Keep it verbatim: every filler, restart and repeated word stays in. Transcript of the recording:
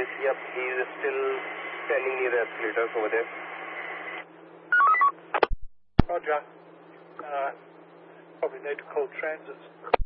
is, yep, he is still standing near the escalators over there. Roger. Uh, probably need to call transit.